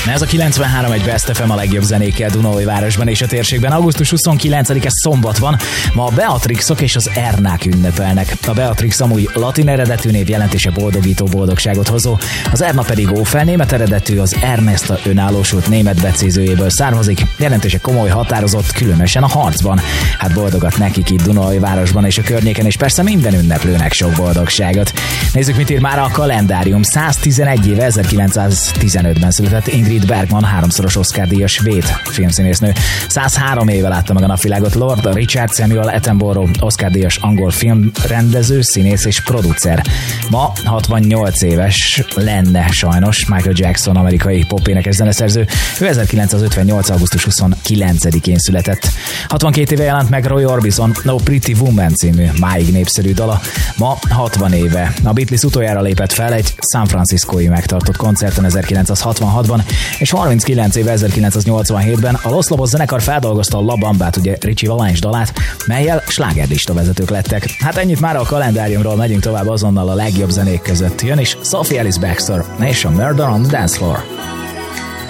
Ez a 93 egy Best FM a legjobb zenékkel Dunaújvárosban és a térségben. Augusztus 29-e szombat van. Ma a Beatrixok és az Ernák ünnepelnek. A Beatrix amúgy latin eredetű név, jelentése boldogító, boldogságot hozó. Az Erna pedig ófel német eredetű, az Ernesta önállósult német becézőjéből származik. Jelentése komoly, határozott, különösen a harcban. Hát boldogat nekik itt Dunaújvárosban és a környéken, és persze minden ünneplőnek sok boldogságot. Nézzük, mit ír már a kalendárium. 111 éve, 1915-ben született Ingrid Bergman, háromszoros Oscar-díjas svéd filmszínésznő. 103 éve látta meg a napvilágot Lord Richard Samuel Attenborough, Oscar-díjas angol filmrendező, színész és producer. Ma 68 éves lenne sajnos Michael Jackson, amerikai popénekes zeneszerző. Ő 1958. augusztus 29-én született. 62 éve jelent meg Roy Orbison No Pretty Woman című máig népszerű dala. Ma 60 éve. A Beatles utoljára lépett fel egy San Franciscói megtartott koncerten 1966-ban, és 39 éve 1987-ben a Los Lobos zenekar feldolgozta a La Bambát, ugye Richie Valens dalát, mellyel slágerlista vezetők lettek. Hát ennyit már a kalendáriumról, megyünk tovább azonnal a legjobb zenék között. Jön is Sophie Ellis-Bextor és a Murder on the Dance Floor.